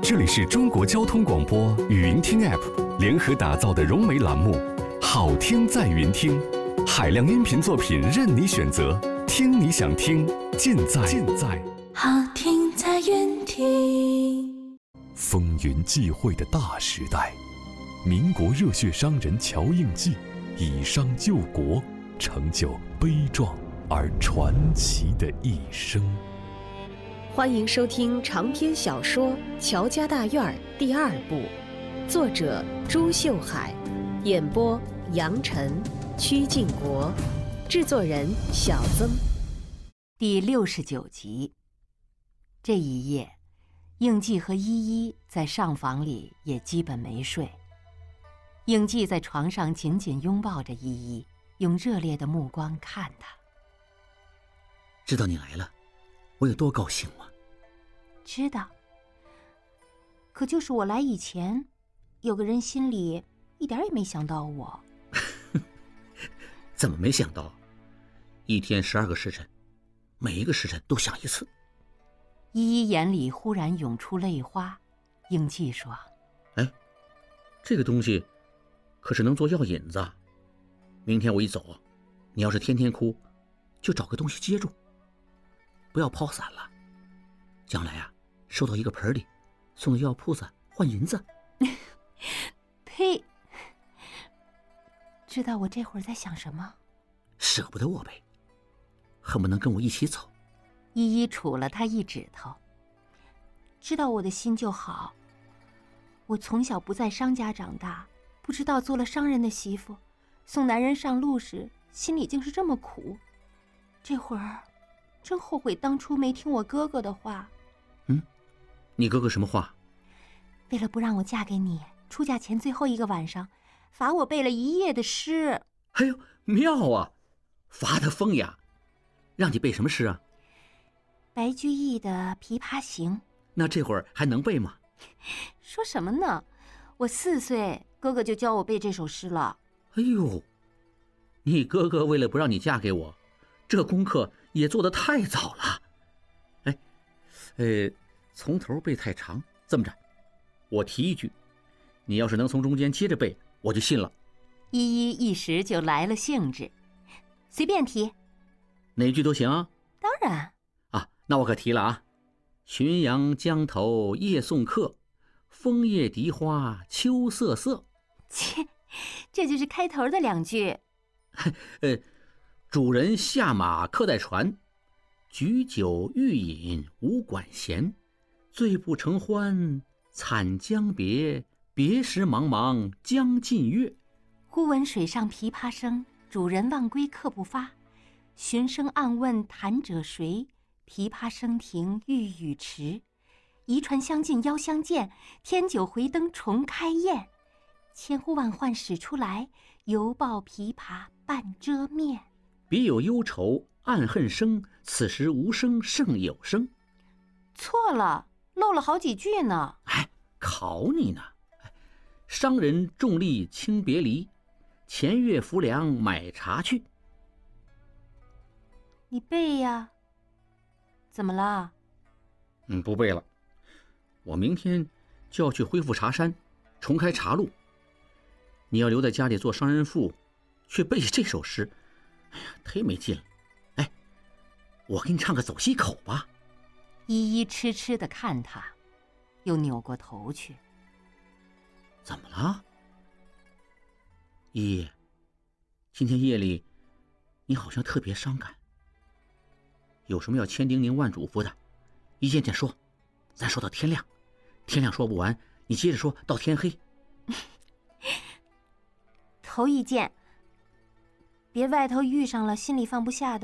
这里是中国交通广播语音听 App 联合打造的融媒栏目《好听在云听》，海量音频作品任你选择，听你想听，尽在好听在云听。 风云际会的大时代，民国热血商人乔应记以商救国，成就悲壮而传奇的一生。 欢迎收听长篇小说《乔家大院》第2部，作者朱秀海，演播杨晨、曲靖国，制作人小曾。 第69集。这一夜，应季和依依在上房里也基本没睡。应季在床上紧紧拥抱着依依，用热烈的目光看她。 知道你来了，我有多高兴吗？ 知道。可就是我来以前，有个人心里一点也没想到我。 怎么没想到？一天12个时辰，每一个时辰都想一次。 依依眼里忽然涌出泪花。应季说： 哎，这个东西可是能做药引子。明天我一走，你要是天天哭，就找个东西接住，不要抛散了。将来啊，收到一个盆里，送到药铺子换银子。 呸！知道我这会儿在想什么？ 舍不得我呗，恨不能跟我一起走。 依依杵了他一指头。 知道我的心就好。我从小不在商家长大，不知道做了商人的媳妇，送男人上路时心里竟是这么苦。这会儿真后悔当初没听我哥哥的话。 你哥哥什么话？ 为了不让我嫁给你，出嫁前最后一个晚上，罚我背了1夜的诗。 哎呦，妙啊！罚得风雅。让你背什么诗啊？ 白居易的《琵琶行》。 那这会儿还能背吗？ 说什么呢？我4岁，哥哥就教我背这首诗了。 哎呦，你哥哥为了不让你嫁给我，这功课也做得太早了。从头背太长，这么着，我提一句，你要是能从中间接着背，我就信了。 依依一时就来了兴致， 随便提， 哪句都行啊？ 当然啊，那我可提了啊。浔阳江头夜送客，枫叶荻花秋瑟瑟。 切，这就是开头的2句。 主人下马客在船，举酒欲饮无管弦。醉不成欢惨将别，别时茫茫江浸月。 忽闻水上琵琶声，主人忘归客不发。寻声暗问弹者谁？琵琶声停欲语迟。移船相近邀相见，添酒回灯重开宴。千呼万唤始出来，犹抱琵琶半遮面。 别有忧愁暗恨生，此时无声胜有声。 错了，漏了好几句呢。 考你呢。商人重利轻别离，前月浮梁买茶去。 你背呀。怎么了？ 不背了。我明天就要去恢复茶山，重开茶路。你要留在家里做商人妇，却背这首诗，忒没劲了。我给你唱个走西口吧。 依依痴痴地看他，又扭过头去。 怎么了？依依，今天夜里你好像特别伤感，有什么要千叮咛万嘱咐的，一件件说，咱说到天亮，天亮说不完，你接着说到天黑。 头一件，别外头遇上了心里放不下的